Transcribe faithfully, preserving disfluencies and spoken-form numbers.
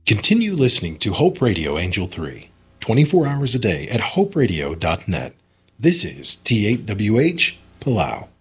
Continue listening to Hope Radio Angel three, twenty-four hours a day at hope radio dot net. This is T eight W H, Palau.